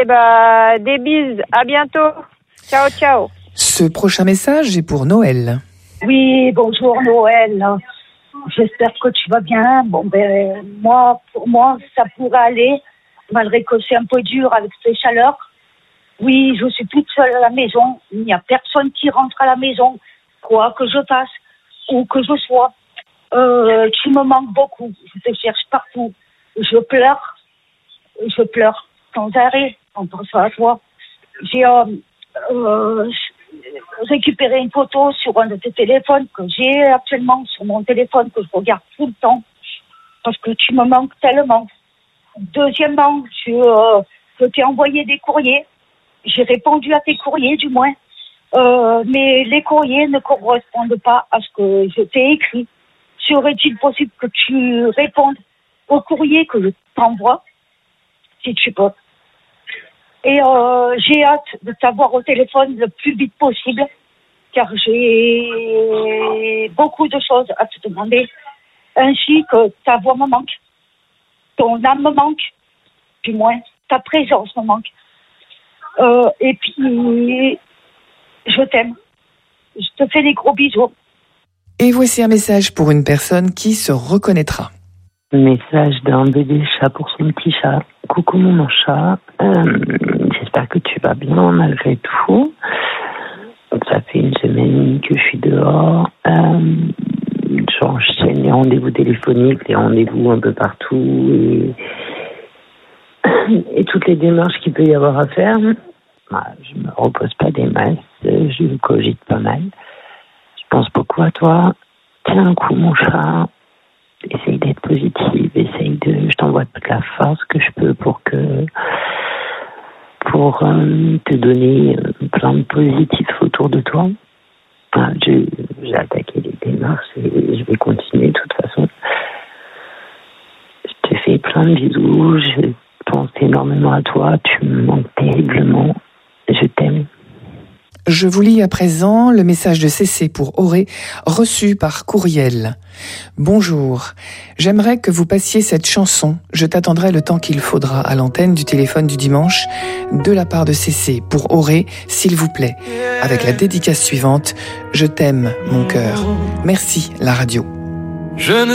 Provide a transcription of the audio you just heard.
Des bises, à bientôt. Ciao, ciao. Ce prochain message est pour Noël. Oui, bonjour Noël. J'espère que tu vas bien. Pour moi, ça pourrait aller, malgré que c'est un peu dur avec ces chaleurs. Oui, je suis toute seule à la maison. Il n'y a personne qui rentre à la maison, quoi que je fasse, où que je sois. Tu me manques beaucoup. Je te cherche partout. Je pleure sans arrêt en pensant à toi. J'ai récupéré une photo sur un de tes téléphones que j'ai actuellement sur mon téléphone, que je regarde tout le temps, parce que tu me manques tellement. Deuxièmement, je t'ai envoyé des courriers. J'ai répondu à tes courriers, du moins. Mais les courriers ne correspondent pas à ce que je t'ai écrit. Serait-il possible que tu répondes au courrier que je t'envoie, si tu peux? Et j'ai hâte de t'avoir au téléphone le plus vite possible, car j'ai beaucoup de choses à te demander, ainsi que ta voix me manque, ton âme me manque, du moins ta présence me manque. Et puis, je t'aime. Je te fais des gros bisous. Et voici un message pour une personne qui se reconnaîtra. Message d'un bébé chat pour son petit chat. Coucou mon chat, j'espère que tu vas bien malgré tout. Ça fait une semaine que je suis dehors. J'enchaîne les rendez-vous téléphoniques, les rendez-vous un peu partout et toutes les démarches qu'il peut y avoir à faire. Je me repose pas des masses, je cogite pas mal. Je pense beaucoup à toi. Tiens un coup mon chat. Essaye d'être positive, je t'envoie toute la force que je peux pour te donner plein de positifs autour de toi. J'ai attaqué les démarches et je vais continuer de toute façon. Je te fais plein de bisous, je pense énormément à toi, tu me manques terriblement, je t'aime. Je vous lis à présent le message de CC pour Auré, reçu par courriel. Bonjour, j'aimerais que vous passiez cette chanson. Je t'attendrai le temps qu'il faudra à l'antenne du téléphone du dimanche de la part de CC pour Auré, s'il vous plaît. Avec la dédicace suivante, je t'aime, mon cœur. Merci, la radio.